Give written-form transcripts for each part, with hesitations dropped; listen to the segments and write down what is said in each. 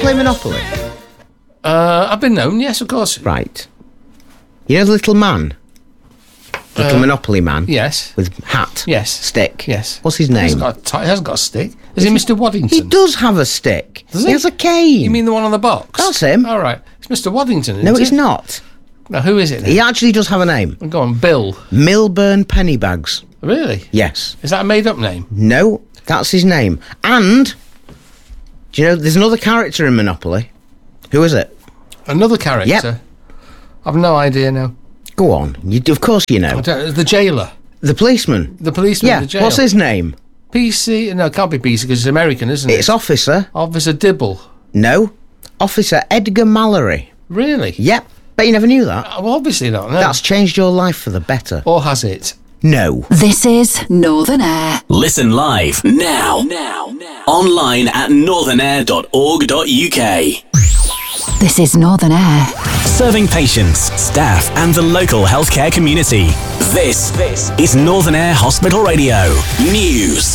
play Monopoly? I've been known, yes, of course. Right. You know the little man? Little Monopoly man? Yes. With hat? Yes. Stick? Yes. What's his name? He hasn't got a stick. Is he Mr. Waddington? He does have a stick. Does he has a cane. You mean the one on the box? That's him. All right. It's Mr. Waddington, isn't No, it? it's not. Now, who is it then? He actually does have a name. Go on, Bill. Milburn Pennybags. Really? Yes. Is that a made-up name? No, that's his name. And, do you know, there's another character in Monopoly. Who is it? Another character? Yep. I've no idea now. Go on. Of course you know. The jailer. The policeman. The policeman Yeah, in the jail. what's his name? PC? No, it can't be PC because it's American, isn't it? It's Officer. Officer Dibble. No. Officer Edgar Mallory. Really? Yep. Bet you never knew that. Well, obviously not, no. That's changed your life for the better. Or has it? No. This is Northern Air. Listen live now. Online at northernair.org.uk. This is Northern Air. Serving patients, staff, and the local healthcare community. This is Northern Air Hospital Radio. News.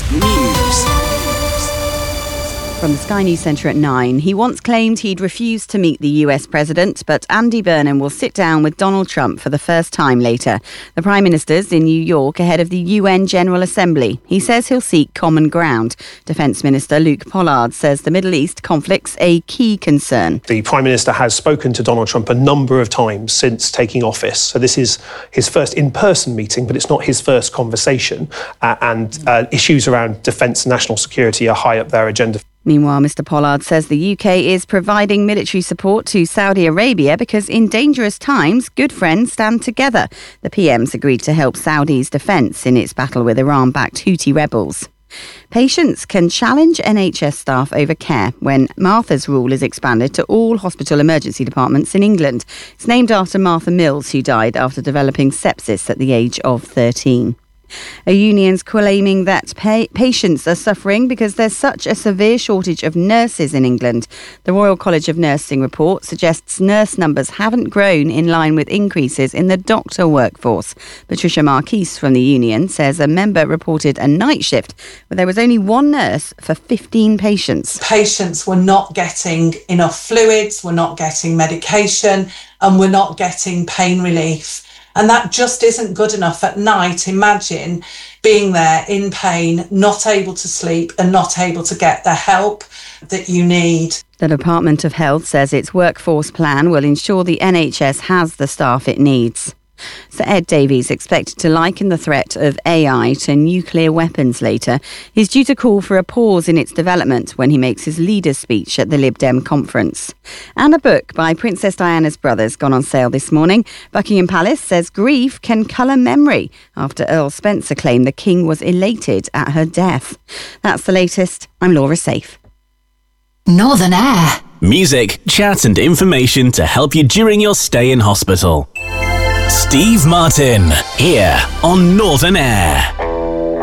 From the Sky News Centre at 9, he once claimed he'd refused to meet the US president, but Andy Burnham will sit down with Donald Trump for the first time later. The Prime Minister's in New York ahead of the UN General Assembly. He says he'll seek common ground. Defence Minister Luke Pollard says the Middle East conflict's a key concern. The Prime Minister has spoken to Donald Trump a number of times since taking office. So this is his first in-person meeting, but it's not his first conversation. And issues around defence and national security are high up their agenda. Meanwhile, Mr. Pollard says the UK is providing military support to Saudi Arabia because in dangerous times, good friends stand together. The PM's agreed to help Saudi's defence in its battle with Iran-backed Houthi rebels. Patients can challenge NHS staff over care when Martha's rule is expanded to all hospital emergency departments in England. It's named after Martha Mills, who died after developing sepsis at the age of 13. A union's claiming that patients are suffering because there's such a severe shortage of nurses in England. The Royal College of Nursing report suggests nurse numbers haven't grown in line with increases in the doctor workforce. Patricia Marquise from the union says a member reported a night shift where there was only one nurse for 15 patients. Patients were not getting enough fluids, were not getting medication, and were not getting pain relief. And that just isn't good enough at night. Imagine being there in pain, not able to sleep and not able to get the help that you need. The Department of Health says its workforce plan will ensure the NHS has the staff it needs. Sir Ed Davies expected to liken the threat of AI to nuclear weapons later. He's due to call for a pause in its development when he makes his leader's speech at the Lib Dem conference. And a book by Princess Diana's brothers gone on sale this morning. Buckingham Palace says grief can colour memory after Earl Spencer claimed the King was elated at her death. That's the latest. I'm Laura Safe. Northern Air. Music, chat, and information to help you during your stay in hospital. Steve Martin, here on Northern Air.